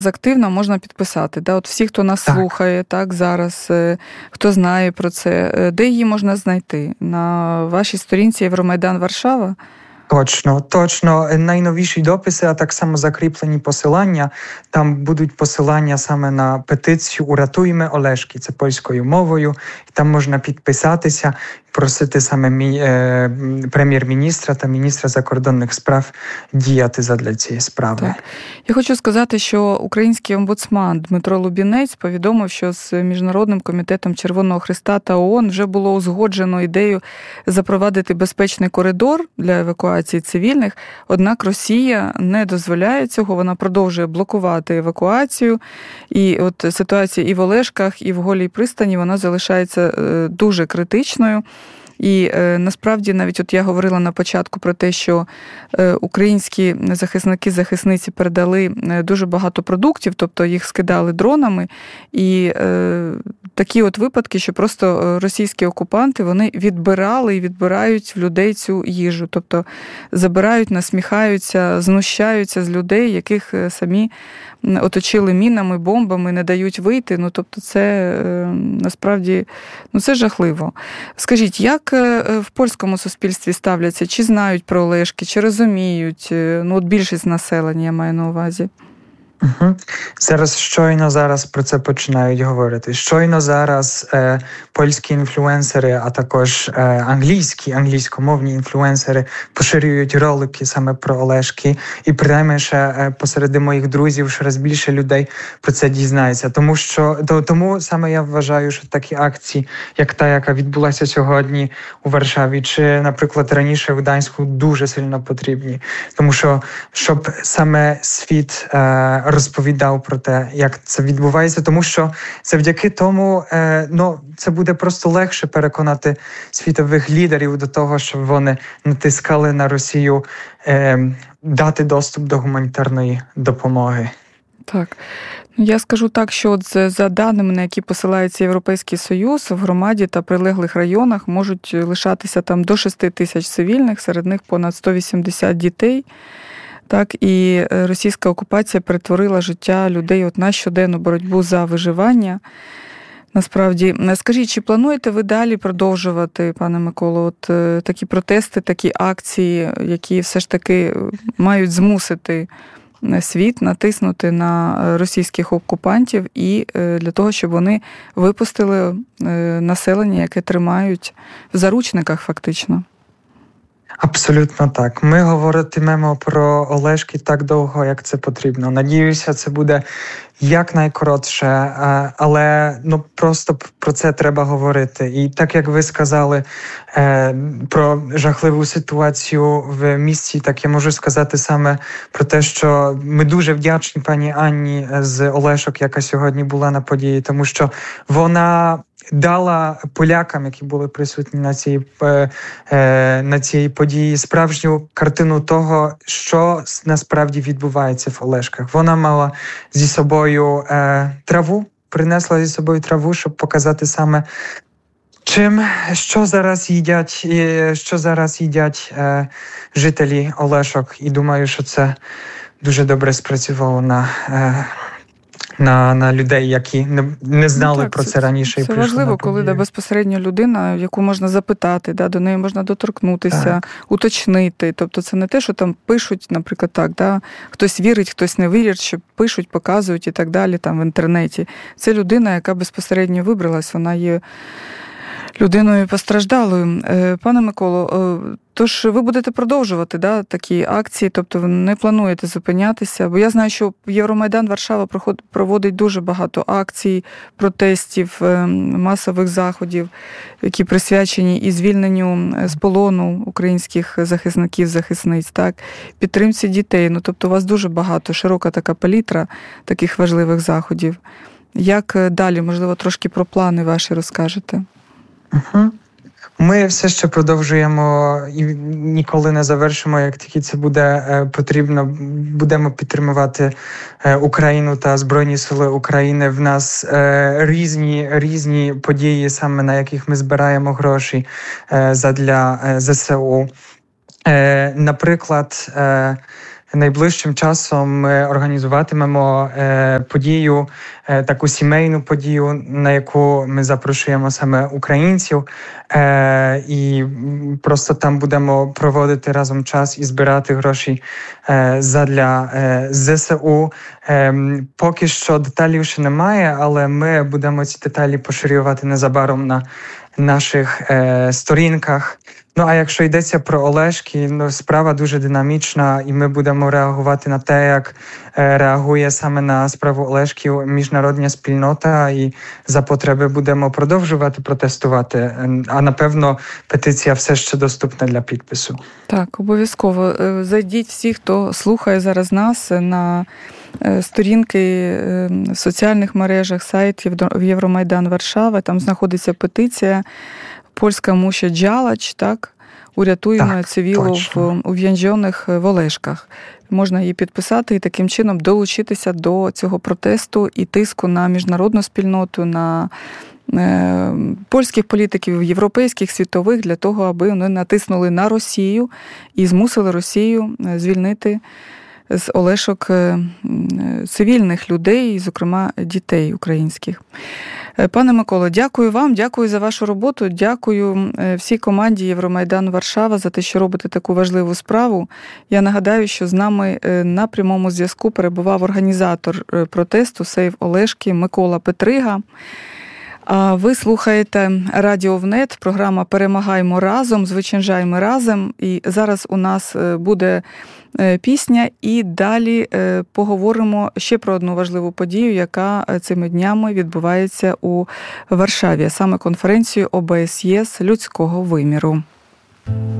Активно можна підписати. Да? От всі, хто нас слухає так, зараз, хто знає про це, де її можна знайти? На вашій сторінці Євромайдан Варшава? Точно. Найновіші дописи, а так само закріплені посилання. Там будуть посилання саме на петицію «Уратуйме Олешки», це польською мовою. І там можна підписатися, просити саме прем'єр-міністра та міністра закордонних справ діяти задля цієї справи. Так. Я хочу сказати, що український омбудсман Дмитро Лубінець повідомив, що з Міжнародним комітетом Червоного Хреста та ООН вже було узгоджено ідею запровадити безпечний коридор для евакуації цивільних, однак Росія не дозволяє цього, вона продовжує блокувати евакуацію. І от ситуація і в Олешках, і в Голій пристані, вона залишається дуже критичною. І насправді, навіть от я говорила на початку про те, що українські захисники, захисниці передали дуже багато продуктів, тобто їх скидали дронами, і такі от випадки, що просто російські окупанти, вони відбирали і відбирають в людей цю їжу, тобто забирають, насміхаються, знущаються з людей, яких самі оточили мінами, бомбами, не дають вийти. Ну, тобто це насправді, це жахливо. Скажіть, як в польському суспільстві ставляться? Чи знають про Олешки, чи розуміють? От більшість населення я маю на увазі. Щойно зараз про це починають говорити. Щойно зараз польські інфлюенсери, а також англійськомовні інфлюенсери поширюють ролики саме про Олешки. І принаймні ще посеред моїх друзів щораз більше людей про це дізнається. Тому саме я вважаю, що такі акції, як та, яка відбулася сьогодні у Варшаві, чи, наприклад, раніше в Гданську, дуже сильно потрібні. Тому що, щоб саме світ розповідав про те, як це відбувається, тому що завдяки тому це буде просто легше переконати світових лідерів до того, щоб вони натискали на Росію дати доступ до гуманітарної допомоги. Так. Я скажу так, що за даними, на які посилається Європейський Союз, в громаді та прилеглих районах можуть лишатися там до 6 тисяч цивільних, серед них понад 180 дітей. Так, і російська окупація перетворила життя людей на щоденну боротьбу за виживання. Насправді, скажіть, чи плануєте ви далі продовжувати, пане Миколо, такі протести, такі акції, які все ж таки мають змусити світ натиснути на російських окупантів і для того, щоб вони випустили населення, яке тримають в заручниках фактично? Абсолютно так. Ми говоритимемо про Олешки так довго, як це потрібно. Надіюся, це буде якнайкоротше, але просто про це треба говорити. І так, як ви сказали про жахливу ситуацію в місті, так я можу сказати саме про те, що ми дуже вдячні пані Анні з Олешок, яка сьогодні була на події, тому що вона дала полякам, які були присутні на цій події, справжню картину того, що насправді відбувається в Олешках. Вона мала зі собою принесла зі собою траву, щоб показати саме що зараз їдять жителі Олешок. І думаю, що це дуже добре спрацювало на людей, які не знали про це раніше. Це важливо, коли безпосередньо людина, яку можна запитати, до неї можна доторкнутися, уточнити. Тобто це не те, що там пишуть, наприклад, так, хтось вірить, хтось не вірить, що пишуть, показують і так далі там в інтернеті. Це людина, яка безпосередньо вибралась, вона є людиною постраждалою. Пане Миколо, тож ви будете продовжувати такі акції, тобто ви не плануєте зупинятися? Бо я знаю, що Євромайдан Варшава проводить дуже багато акцій, протестів, масових заходів, які присвячені і звільненню з полону українських захисників, захисниць, підтримці дітей. Тобто у вас дуже багато, широка така палітра таких важливих заходів. Як далі, можливо, трошки про плани ваші розкажете? Ми все ще продовжуємо і ніколи не завершимо, як тільки це буде потрібно. Будемо підтримувати Україну та Збройні Сили України. В нас різні події, саме на яких ми збираємо гроші задля ЗСУ. Наприклад, найближчим часом ми організуватимемо подію, таку сімейну подію, на яку ми запрошуємо саме українців. І просто там будемо проводити разом час і збирати гроші задля ЗСУ. Поки що деталів ще немає, але ми будемо ці деталі поширювати незабаром на наших сторінках. Ну, а якщо йдеться про Олешки, справа дуже динамічна, і ми будемо реагувати на те, як реагує саме на справу Олешків міжнародна спільнота, і за потреби будемо продовжувати протестувати. А напевно, петиція все ще доступна для підпису. Так, обов'язково. Зайдіть всі, хто слухає зараз нас, на сторінки в соціальних мережах, сайт Євромайдан Варшава, там знаходиться петиція «Польська муща Джалач», так? Урятуємо цивілів ув'язнених в Олешках. Можна її підписати і таким чином долучитися до цього протесту і тиску на міжнародну спільноту, на польських політиків, європейських, світових, для того, аби вони натиснули на Росію і змусили Росію звільнити з Олешок цивільних людей, зокрема дітей українських. Пане Миколо, дякую вам, дякую за вашу роботу, дякую всій команді Євромайдан Варшава за те, що робите таку важливу справу. Я нагадаю, що з нами на прямому зв'язку перебував організатор протесту «Сейв Олешки» Микола Петрига. А ви слухаєте Радіо ВНЕТ, програма «Перемагаємо разом», «Звичайжаємо разом». І зараз у нас буде пісня, і далі поговоримо ще про одну важливу подію, яка цими днями відбувається у Варшаві, саме конференцію ОБСЄ людського виміру.